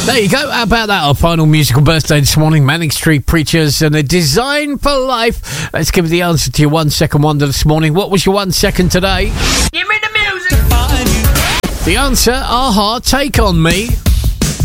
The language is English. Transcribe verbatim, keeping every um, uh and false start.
There you go. How about that? Our final musical birthday this morning. Manic Street Preachers and a Design for Life. Let's give you the answer to your one second wonder this morning. What was your one second today? Give me the music. The answer, Aha, Take On Me.